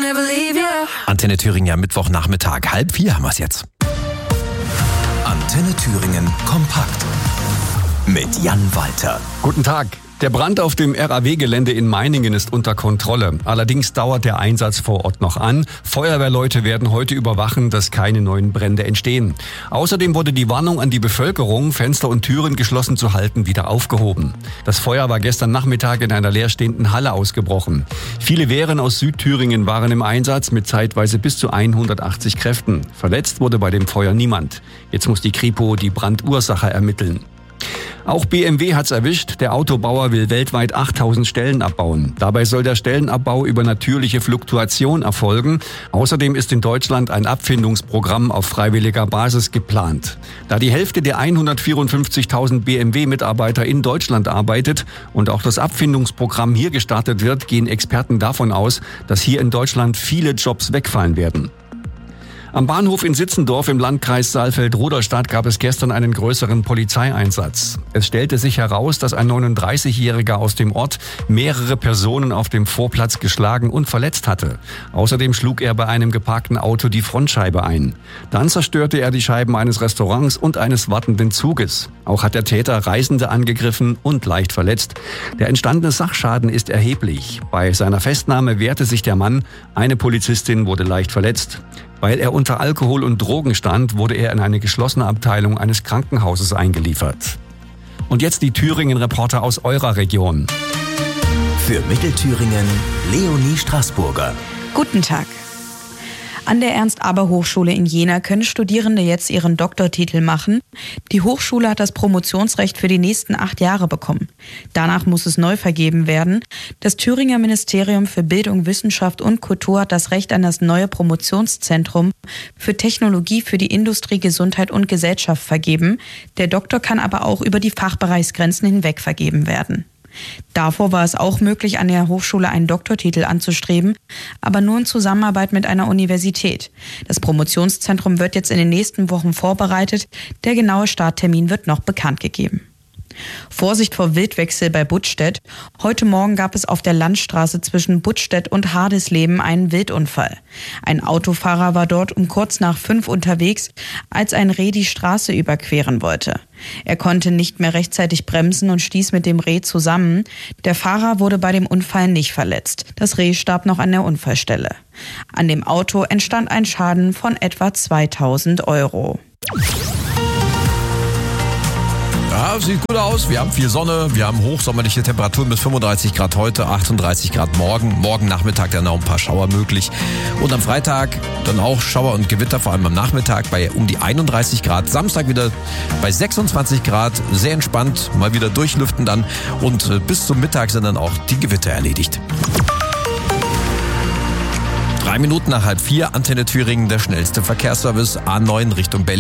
never leave you. Antenne Thüringen, ja, Mittwochnachmittag, 3:30 haben wir es jetzt. Antenne Thüringen kompakt mit Jan Walter. Guten Tag. Der Brand auf dem RAW-Gelände in Meiningen ist unter Kontrolle. Allerdings dauert der Einsatz vor Ort noch an. Feuerwehrleute werden heute überwachen, dass keine neuen Brände entstehen. Außerdem wurde die Warnung an die Bevölkerung, Fenster und Türen geschlossen zu halten, wieder aufgehoben. Das Feuer war gestern Nachmittag in einer leerstehenden Halle ausgebrochen. Viele Wehren aus Südthüringen waren im Einsatz mit zeitweise bis zu 180 Kräften. Verletzt wurde bei dem Feuer niemand. Jetzt muss die Kripo die Brandursache ermitteln. Auch BMW hat's erwischt. Der Autobauer will weltweit 8000 Stellen abbauen. Dabei soll der Stellenabbau über natürliche Fluktuation erfolgen. Außerdem ist in Deutschland ein Abfindungsprogramm auf freiwilliger Basis geplant. Da die Hälfte der 154.000 BMW-Mitarbeiter in Deutschland arbeitet und auch das Abfindungsprogramm hier gestartet wird, gehen Experten davon aus, dass hier in Deutschland viele Jobs wegfallen werden. Am Bahnhof in Sitzendorf im Landkreis Saalfeld-Ruderstadt gab es gestern einen größeren Polizeieinsatz. Es stellte sich heraus, dass ein 39-Jähriger aus dem Ort mehrere Personen auf dem Vorplatz geschlagen und verletzt hatte. Außerdem schlug er bei einem geparkten Auto die Frontscheibe ein. Dann zerstörte er die Scheiben eines Restaurants und eines wartenden Zuges. Auch hat der Täter Reisende angegriffen und leicht verletzt. Der entstandene Sachschaden ist erheblich. Bei seiner Festnahme wehrte sich der Mann. Eine Polizistin wurde leicht verletzt. Weil er unter Alkohol und Drogen stand, wurde er in eine geschlossene Abteilung eines Krankenhauses eingeliefert. Und jetzt die Thüringen-Reporter aus eurer Region. Für Mittelthüringen Leonie Straßburger. Guten Tag. An der Ernst-Aber-Hochschule in Jena können Studierende jetzt ihren Doktortitel machen. Die Hochschule hat das Promotionsrecht für die nächsten 8 Jahre bekommen. Danach muss es neu vergeben werden. Das Thüringer Ministerium für Bildung, Wissenschaft und Kultur hat das Recht an das neue Promotionszentrum für Technologie für die Industrie, Gesundheit und Gesellschaft vergeben. Der Doktor kann aber auch über die Fachbereichsgrenzen hinweg vergeben werden. Davor war es auch möglich, an der Hochschule einen Doktortitel anzustreben, aber nur in Zusammenarbeit mit einer Universität. Das Promotionszentrum wird jetzt in den nächsten Wochen vorbereitet. Der genaue Starttermin wird noch bekannt gegeben. Vorsicht vor Wildwechsel bei Buttstedt. Heute Morgen gab es auf der Landstraße zwischen Buttstedt und Hardisleben einen Wildunfall. Ein Autofahrer war dort um kurz nach 5 unterwegs, als ein Reh die Straße überqueren wollte. Er konnte nicht mehr rechtzeitig bremsen und stieß mit dem Reh zusammen. Der Fahrer wurde bei dem Unfall nicht verletzt. Das Reh starb noch an der Unfallstelle. An dem Auto entstand ein Schaden von etwa 2000 €. Ja, sieht gut aus. Wir haben viel Sonne, wir haben hochsommerliche Temperaturen bis 35 Grad heute, 38 Grad morgen. Morgen Nachmittag dann auch ein paar Schauer möglich. Und am Freitag dann auch Schauer und Gewitter, vor allem am Nachmittag bei um die 31 Grad. Samstag wieder bei 26 Grad, sehr entspannt, mal wieder durchlüften dann. Und bis zum Mittag sind dann auch die Gewitter erledigt. 3 Minuten nach 3:30, Antenne Thüringen, der schnellste Verkehrsservice A9 Richtung Berlin.